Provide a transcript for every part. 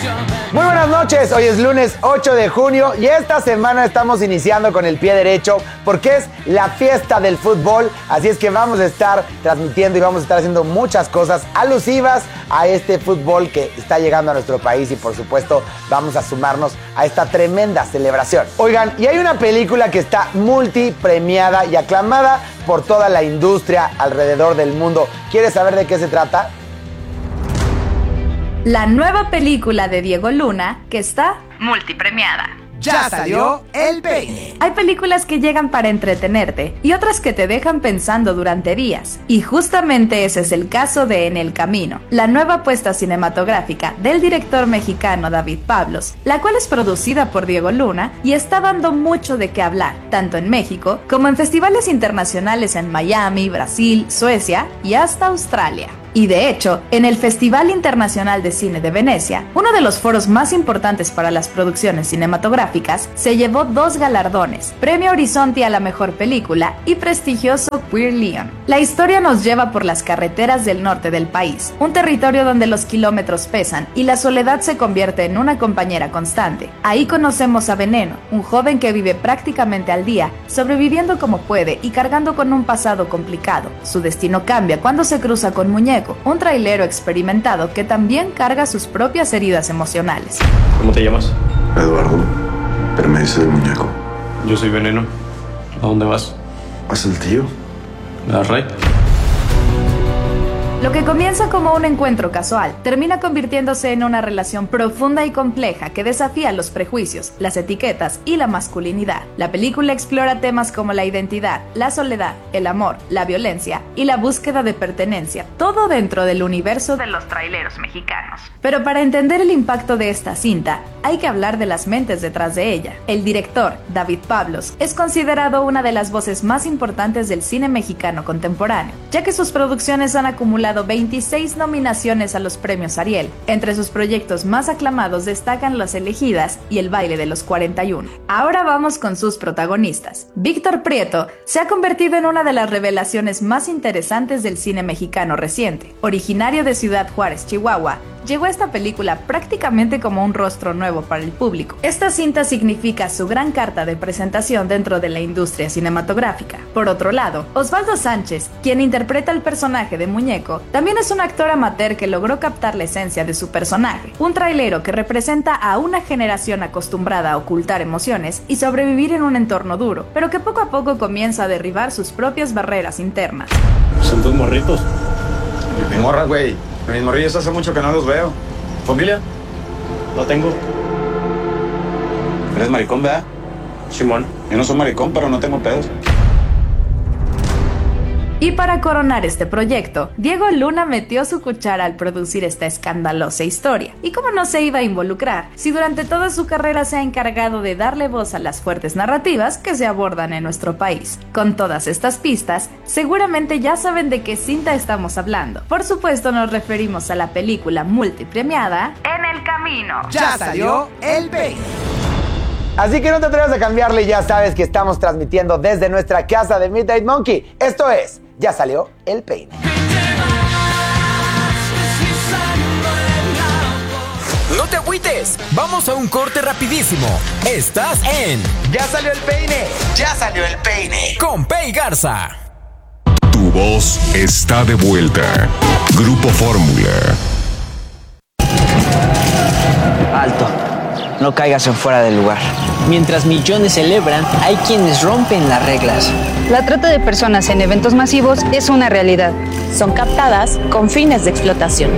Muy buenas noches, hoy es lunes 8 de junio y esta semana estamos iniciando con el pie derecho porque es la fiesta del fútbol, así es que vamos a estar transmitiendo y vamos a estar haciendo muchas cosas alusivas a este fútbol que está llegando a nuestro país y por supuesto vamos a sumarnos a esta tremenda celebración. Oigan, y hay una película que está multipremiada y aclamada por toda la industria alrededor del mundo. ¿Quieres saber de qué se trata? La nueva película de Diego Luna, que está multipremiada. Ya salió El Peine. Hay películas que llegan para entretenerte y otras que te dejan pensando durante días. Y justamente ese es el caso de En el Camino, la nueva apuesta cinematográfica del director mexicano David Pablos, la cual es producida por Diego Luna y está dando mucho de qué hablar, tanto en México como en festivales internacionales en Miami, Brasil, Suecia y hasta Australia. Y de hecho, en el Festival Internacional de Cine de Venecia, uno de los foros más importantes para las producciones cinematográficas, se llevó 2 galardones, Premio Horizonte a la Mejor Película y prestigioso Queer Lion. La historia nos lleva por las carreteras del norte del país, un territorio donde los kilómetros pesan y la soledad se convierte en una compañera constante. Ahí conocemos a Veneno, un joven que vive prácticamente al día, sobreviviendo como puede y cargando con un pasado complicado. Su destino cambia cuando se cruza con Muñeco, un trailero experimentado que también carga sus propias heridas emocionales. ¿Cómo te llamas? Eduardo, pero me dice el Muñeco. Yo soy Veneno. ¿A dónde vas? ¿Vas el tío? ¿A Ray? Lo que comienza como un encuentro casual termina convirtiéndose en una relación profunda y compleja que desafía los prejuicios, las etiquetas y la masculinidad. La película explora temas como la identidad, la soledad, el amor, la violencia y la búsqueda de pertenencia, todo dentro del universo de los traileros mexicanos. Pero para entender el impacto de esta cinta, hay que hablar de las mentes detrás de ella. El director, David Pablos, es considerado una de las voces más importantes del cine mexicano contemporáneo, ya que sus producciones han acumulado 26 nominaciones a los premios Ariel. Entre sus proyectos más aclamados destacan Las Elegidas y El Baile de los 41. Ahora vamos con sus protagonistas. Víctor Prieto se ha convertido en una de las revelaciones más interesantes del cine mexicano reciente. Originario de Ciudad Juárez, Chihuahua, llegó a esta película prácticamente como un rostro nuevo para el público. Esta cinta significa su gran carta de presentación dentro de la industria cinematográfica. Por otro lado, Osvaldo Sánchez, quien interpreta el personaje de Muñeco, también es un actor amateur que logró captar la esencia de su personaje, un trailero que representa a una generación acostumbrada a ocultar emociones y sobrevivir en un entorno duro, pero que poco a poco comienza a derribar sus propias barreras internas. ¿Son tus morritos? Mi morra, güey. Mis morrillos hace mucho que no los veo. ¿Familia? No tengo. Eres maricón, ¿verdad? Simón. Yo no soy maricón, pero no tengo pedos. Y para coronar este proyecto, Diego Luna metió su cuchara al producir esta escandalosa historia. ¿Y cómo no se iba a involucrar si durante toda su carrera se ha encargado de darle voz a las fuertes narrativas que se abordan en nuestro país? Con todas estas pistas, seguramente ya saben de qué cinta estamos hablando. Por supuesto nos referimos a la película multipremiada En el Camino. Ya salió El Peine. Así que no te atrevas a cambiarle, ya sabes que estamos transmitiendo desde nuestra casa de Midnight Monkey. Esto es Ya Salió El Peine. No te agüites, vamos a un corte rapidísimo. Estás en Ya Salió El Peine. Ya Salió El Peine. con Pei Garza. Tu voz está de vuelta. Grupo Fórmula. Alto, no caigas en fuera del lugar. Mientras millones celebran, hay quienes rompen las reglas. La trata de personas en eventos masivos es una realidad. Son captadas con fines de explotación.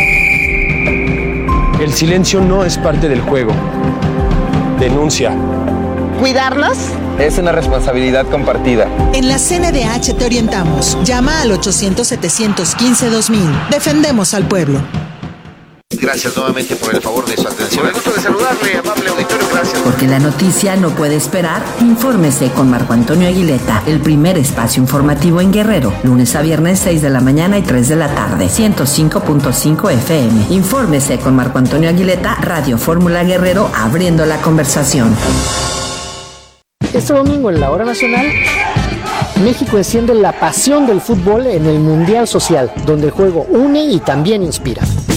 El silencio no es parte del juego. Denuncia. ¿Cuidarlos? Es una responsabilidad compartida. En la CNDH te orientamos. Llama al 800-715-2000. Defendemos al pueblo. Gracias nuevamente por el favor de su atención. Me gusto de saludarle, amable auditorio, gracias. Porque la noticia no puede esperar, infórmese con Marco Antonio Aguileta, el primer espacio informativo en Guerrero, lunes a viernes 6 de la mañana y 3 de la tarde, 105.5 FM. Infórmese con Marco Antonio Aguileta, Radio Fórmula Guerrero, abriendo la conversación. Este domingo en la Hora Nacional, México enciende la pasión del fútbol en el Mundial Social, donde el juego une y también inspira.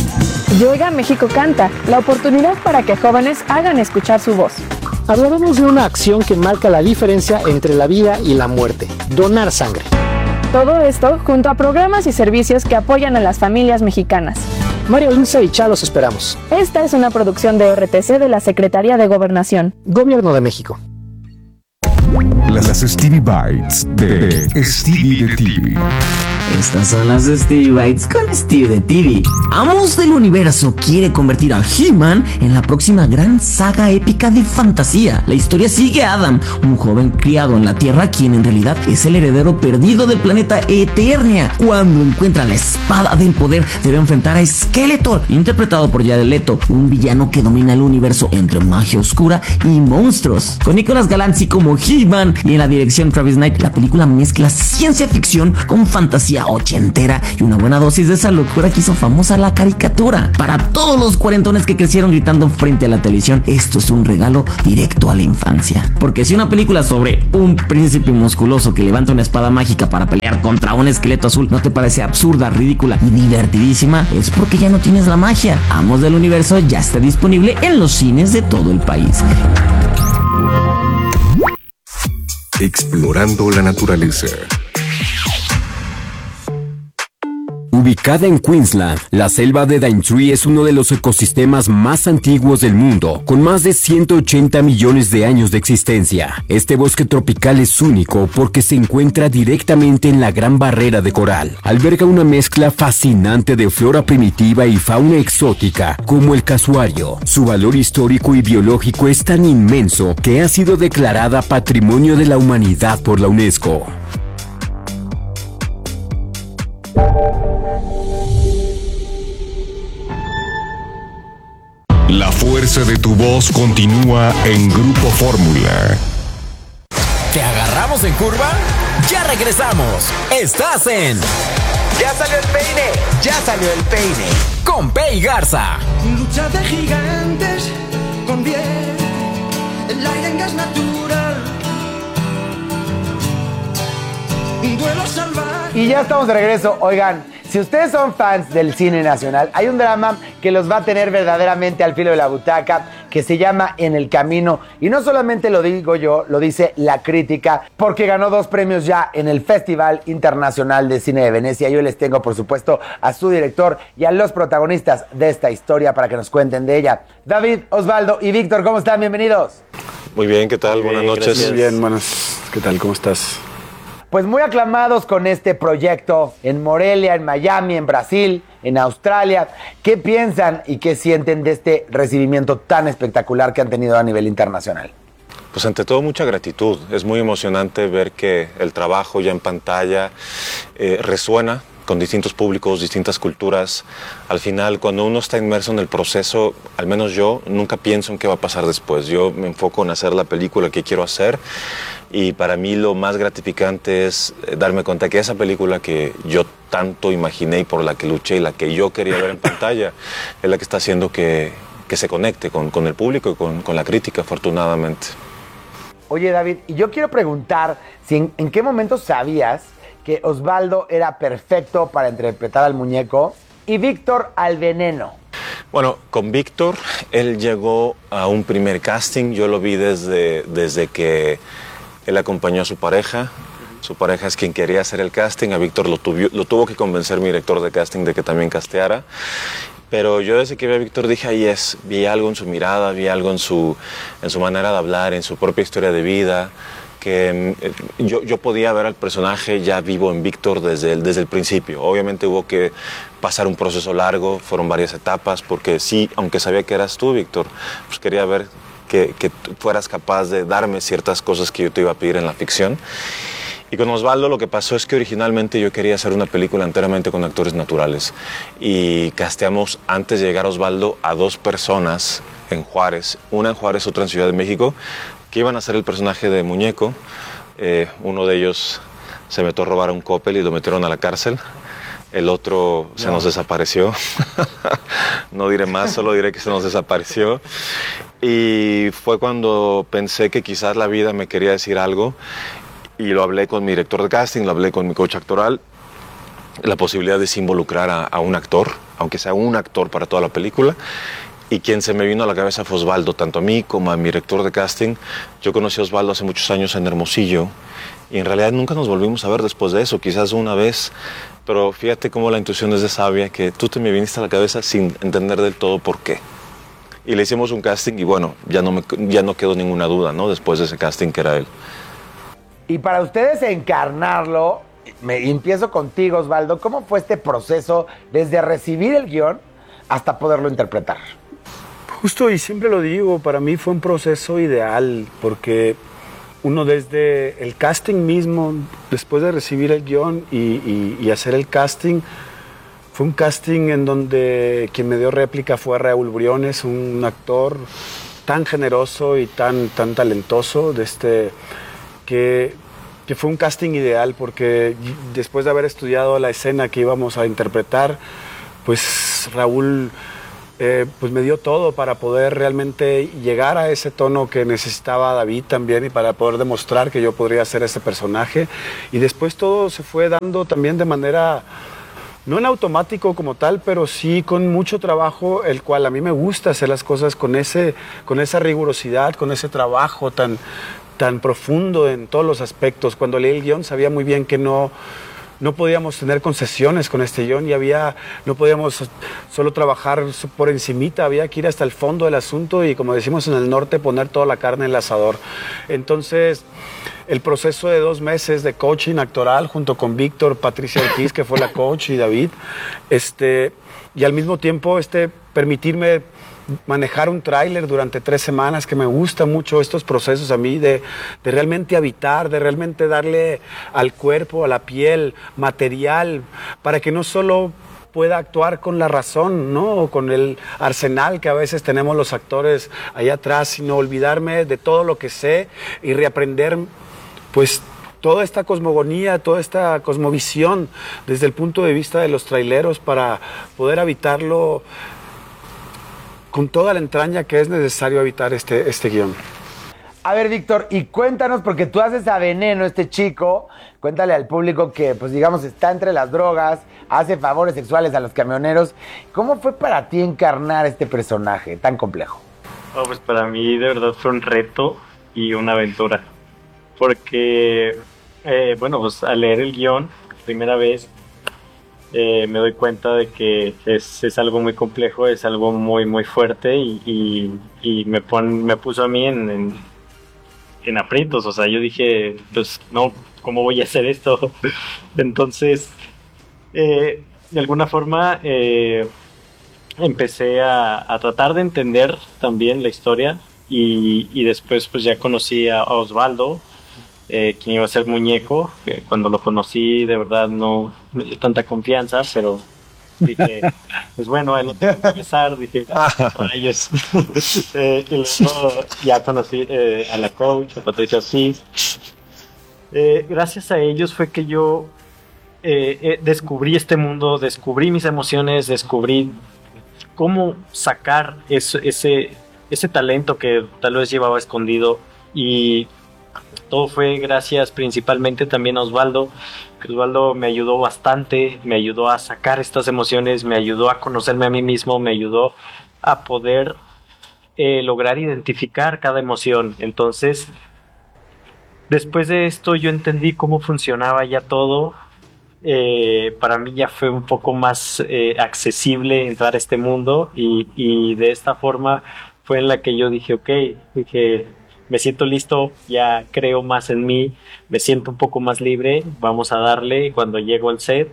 Y Oiga México Canta, la oportunidad para que jóvenes hagan escuchar su voz. Hablaremos de una acción que marca la diferencia entre la vida y la muerte: donar sangre. Todo esto junto a programas y servicios que apoyan a las familias mexicanas. Mario Lince y Cha los esperamos. Esta es una producción de RTC de la Secretaría de Gobernación. Gobierno de México. Las Stevie Bites de Stevie de TV. Estas son las Stevie Bites con Steve de TV. Amos del Universo quiere convertir a He-Man en la próxima gran saga épica de fantasía. La historia sigue a Adam, un joven criado en la Tierra, quien en realidad es el heredero perdido del planeta Eternia. Cuando encuentra la espada del poder, debe enfrentar a Skeletor, interpretado por Jared Leto, un villano que domina el universo entre magia oscura y monstruos. Con Nicolas Galanzi como He-Man y en la dirección Travis Knight, la película mezcla ciencia ficción con fantasía ochentera y una buena dosis de esa locura que hizo famosa la caricatura. Para todos los cuarentones que crecieron gritando frente a la televisión, esto es un regalo directo a la infancia. Porque si una película sobre un príncipe musculoso que levanta una espada mágica para pelear contra un esqueleto azul no te parece absurda, ridícula y divertidísima, es porque ya no tienes la magia. Amos del Universo ya está disponible en los cines de todo el país. Explorando la naturaleza. Ubicada en Queensland, la selva de Daintree es uno de los ecosistemas más antiguos del mundo, con más de 180 millones de años de existencia. Este bosque tropical es único porque se encuentra directamente en la Gran Barrera de Coral. Alberga una mezcla fascinante de flora primitiva y fauna exótica, como el casuario. Su valor histórico y biológico es tan inmenso que ha sido declarada Patrimonio de la Humanidad por la UNESCO. La fuerza de tu voz continúa en Grupo Fórmula. ¿Te agarramos en curva? ¡Ya regresamos! ¡Estás en... ¡Ya salió el peine! ¡Ya salió el peine! Con Pei Garza. Lucha de gigantes con bien, el aire en gas natural, un duelo salvaje. Y ya estamos de regreso. Oigan, si ustedes son fans del cine nacional, hay un drama que los va a tener verdaderamente al filo de la butaca, que se llama En el Camino. Y no solamente lo digo yo, lo dice la crítica, porque ganó 2 premios ya en el Festival Internacional de Cine de Venecia. Yo les tengo, por supuesto, a su director y a los protagonistas de esta historia para que nos cuenten de ella. David, Osvaldo y Víctor, ¿cómo están? Bienvenidos. Muy bien, ¿qué tal? Buenas noches. Gracias. Muy bien, buenas. ¿Qué tal? ¿Cómo estás? Pues muy aclamados con este proyecto en Morelia, en Miami, en Brasil, en Australia. ¿Qué piensan y qué sienten de este recibimiento tan espectacular que han tenido a nivel internacional? Pues ante todo mucha gratitud. Es muy emocionante ver que el trabajo ya en pantalla resuena con distintos públicos, distintas culturas. Al final, cuando uno está inmerso en el proceso, al menos yo, nunca pienso en qué va a pasar después. Yo me enfoco en hacer la película que quiero hacer. Y para mí lo más gratificante es darme cuenta que esa película que yo tanto imaginé y por la que luché y la que yo quería ver en pantalla es la que está haciendo que se conecte con el público y con la crítica, afortunadamente. Oye, David, y yo quiero preguntar si en qué momento sabías que Osvaldo era perfecto para interpretar al muñeco y Víctor al veneno. Bueno, con Víctor, él llegó a un primer casting. Yo lo vi desde que él acompañó a su pareja. Su pareja es quien quería hacer el casting. A Víctor lo tuvo que convencer mi director de casting de que también casteara. Pero yo desde que vi a Víctor dije, ahí es. Vi algo en su mirada, vi algo en su manera de hablar, en su propia historia de vida, que yo podía ver al personaje ya vivo en Víctor desde el principio. Obviamente hubo que pasar un proceso largo, fueron varias etapas, porque sí, aunque sabía que eras tú, Víctor, pues quería ver que fueras capaz de darme ciertas cosas que yo te iba a pedir en la ficción. Y con Osvaldo lo que pasó es que originalmente yo quería hacer una película enteramente con actores naturales. Y casteamos, antes de llegar a Osvaldo, a 2 personas en Juárez, una en Juárez, otra en Ciudad de México, que iban a hacer el personaje de muñeco. Uno de ellos se metió a robar un Coppel y lo metieron a la cárcel. El otro se nos desapareció. No diré más, solo diré que se nos desapareció. Y fue cuando pensé que quizás la vida me quería decir algo. Y lo hablé con mi director de casting, lo hablé con mi coach actoral. la posibilidad de sí involucrar a un actor, aunque sea un actor para toda la película. Y quien se me vino a la cabeza fue Osvaldo, tanto a mí como a mi director de casting. Yo conocí a Osvaldo hace muchos años en Hermosillo y en realidad nunca nos volvimos a ver después de eso, quizás una vez. Pero fíjate cómo la intuición es de sabia, que tú te me viniste a la cabeza sin entender del todo por qué. Y le hicimos un casting y bueno, ya no quedó ninguna duda, ¿no? Después de ese casting que era él. Y para ustedes encarnarlo, empiezo contigo, Osvaldo, ¿cómo fue este proceso desde recibir el guión hasta poderlo interpretar? Justo, y siempre lo digo, para mí fue un proceso ideal, porque uno desde el casting mismo, después de recibir el guión y hacer el casting, fue un casting en donde quien me dio réplica fue Raúl Briones, un actor tan generoso y tan talentoso, que fue un casting ideal, porque después de haber estudiado la escena que íbamos a interpretar, pues Raúl pues me dio todo para poder realmente llegar a ese tono que necesitaba David también y para poder demostrar que yo podría ser ese personaje. Y después todo se fue dando también de manera, no en automático como tal, pero sí con mucho trabajo, el cual a mí me gusta hacer las cosas con esa rigurosidad, con ese trabajo tan profundo en todos los aspectos. Cuando leí el guión sabía muy bien que no podíamos tener concesiones con este guión y no podíamos solo trabajar por encimita, había que ir hasta el fondo del asunto y, como decimos en el norte, poner toda la carne en el asador. Entonces, el proceso de 2 meses de coaching actoral junto con Víctor, Patricia Ortiz, que fue la coach, y David, y al mismo tiempo permitirme manejar un tráiler durante 3 semanas, que me gusta mucho estos procesos a mí de realmente habitar, de realmente darle al cuerpo, a la piel, material, para que no solo pueda actuar con la razón, ¿no? O con el arsenal que a veces tenemos los actores allá atrás, sino olvidarme de todo lo que sé y reaprender, pues, toda esta cosmogonía, toda esta cosmovisión desde el punto de vista de los traileros para poder habitarlo con toda la entraña que es necesario habitar este guión. A ver, Víctor, y cuéntanos, porque tú haces a Veneno, este chico, cuéntale al público que, pues digamos, está entre las drogas, hace favores sexuales a los camioneros. ¿Cómo fue para ti encarnar este personaje tan complejo? Oh, pues para mí de verdad fue un reto y una aventura, porque, bueno, pues al leer el guión, primera vez, me doy cuenta de que es algo muy complejo, es algo muy muy fuerte y me puso a mí en aprietos. O sea, yo dije, pues no, ¿cómo voy a hacer esto? Entonces, de alguna forma empecé a tratar de entender también la historia y después pues ya conocí a Osvaldo, quien iba a ser Muñeco. Cuando lo conocí, de verdad no me dio tanta confianza, pero dije, pues bueno, él lo tengo que empezar, dije, rayos. Y luego ya conocí a la coach, a Patricia Ortiz. Gracias a ellos fue que yo descubrí este mundo, descubrí mis emociones, descubrí cómo sacar ese talento que tal vez llevaba escondido, y todo fue gracias principalmente también a Osvaldo. Osvaldo me ayudó bastante, me ayudó a sacar estas emociones, me ayudó a conocerme a mí mismo, me ayudó a poder lograr identificar cada emoción. Entonces, después de esto yo entendí cómo funcionaba ya todo. Para mí ya fue un poco más accesible entrar a este mundo y de esta forma fue en la que yo dije, me siento listo, ya creo más en mí, me siento un poco más libre, vamos a darle. Cuando llego al set,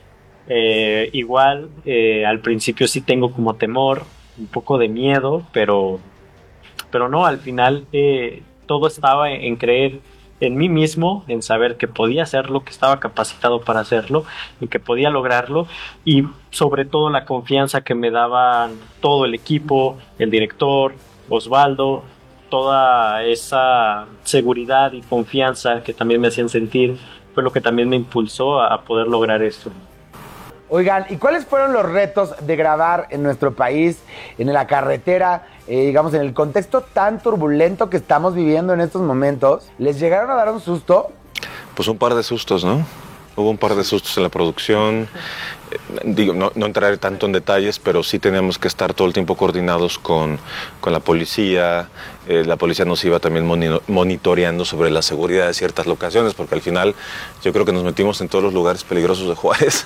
igual al principio sí tengo como temor, un poco de miedo, pero no, al final todo estaba en creer en mí mismo, en saber que podía hacerlo, que estaba capacitado para hacerlo y que podía lograrlo, y sobre todo la confianza que me daban todo el equipo, el director, Osvaldo. Toda esa seguridad y confianza que también me hacían sentir fue lo que también me impulsó a poder lograr esto. Oigan, ¿y cuáles fueron los retos de grabar en nuestro país, en la carretera, digamos, en el contexto tan turbulento que estamos viviendo en estos momentos? ¿Les llegaron a dar un susto? Pues un par de sustos, ¿no? Hubo un par de sustos en la producción. Digo, no entraré tanto en detalles, pero sí teníamos que estar todo el tiempo coordinados con la policía. La policía nos iba también monitoreando sobre la seguridad de ciertas locaciones, porque al final yo creo que nos metimos en todos los lugares peligrosos de Juárez.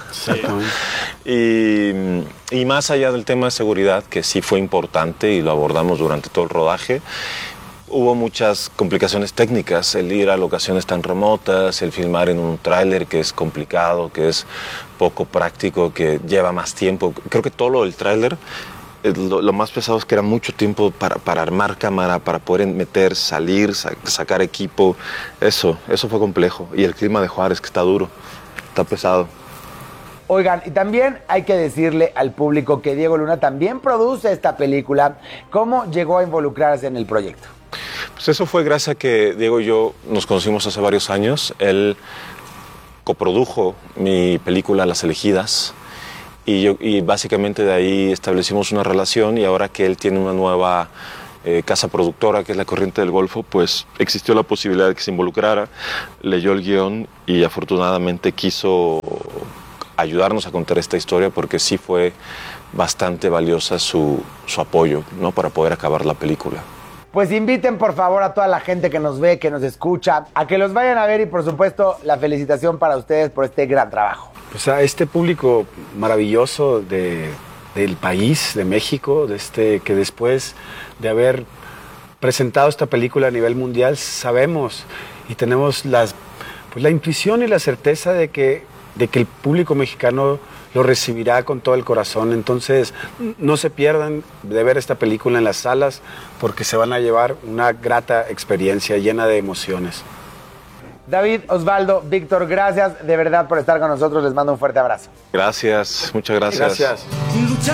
Y más allá del tema de seguridad, que sí fue importante y lo abordamos durante todo el rodaje, hubo muchas complicaciones técnicas, el ir a locaciones tan remotas, el filmar en un tráiler que es complicado, que es poco práctico, que lleva más tiempo. Creo que todo lo del tráiler, lo más pesado es que era mucho tiempo para armar cámara, para poder meter, salir, sacar equipo. Eso fue complejo. Y el clima de Juárez, que está duro, está pesado. Oigan, y también hay que decirle al público que Diego Luna también produce esta película. ¿Cómo llegó a involucrarse en el proyecto? Pues eso fue gracias a que Diego y yo nos conocimos hace varios años. Él coprodujo mi película Las Elegidas y básicamente de ahí establecimos una relación, y ahora que él tiene una nueva casa productora, que es La Corriente del Golfo, pues existió la posibilidad de que se involucrara, leyó el guión y afortunadamente quiso ayudarnos a contar esta historia, porque sí fue bastante valiosa su apoyo, ¿no?, para poder acabar la película. Pues inviten por favor a toda la gente que nos ve, que nos escucha, a que los vayan a ver, y por supuesto la felicitación para ustedes por este gran trabajo. Pues a este público maravilloso del país, de México, que después de haber presentado esta película a nivel mundial, sabemos y tenemos la intuición y la certeza de que el público mexicano lo recibirá con todo el corazón. Entonces, no se pierdan de ver esta película en las salas, porque se van a llevar una grata experiencia llena de emociones. David, Osvaldo, Víctor, gracias de verdad por estar con nosotros. Les mando un fuerte abrazo. Gracias, muchas gracias. Gracias.